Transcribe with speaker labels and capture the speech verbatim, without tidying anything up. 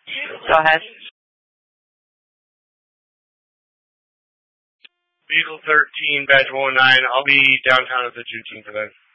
Speaker 1: Go ahead.
Speaker 2: Vehicle thirteen, badge one nine. I'll be downtown at the Juneteenth event.